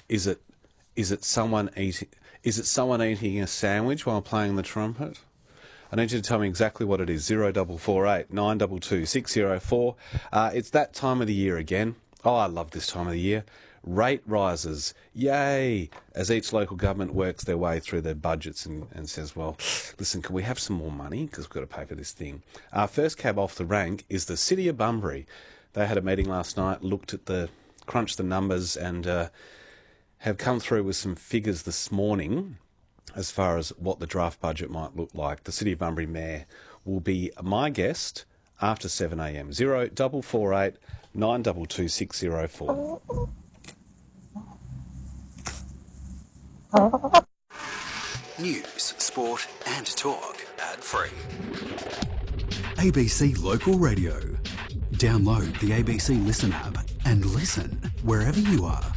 Is it someone eating? Is it someone eating a sandwich while playing the trumpet? I need you to tell me exactly what it is. 0448 922 604. It's that time of the year again. Oh, I love this time of the year. Rate rises. Yay! As each local government works their way through their budgets and says, well, listen, can we have some more money? Because we've got to pay for this thing. Our first cab off the rank is the City of Bunbury. They had a meeting last night, crunched the numbers and have come through with some figures this morning as far as what the draft budget might look like. The City of Bunbury Mayor will be my guest after 7am. 0448 922 604. News, sport and talk. Ad-free. ABC Local Radio. Download the ABC Listen app and listen wherever you are.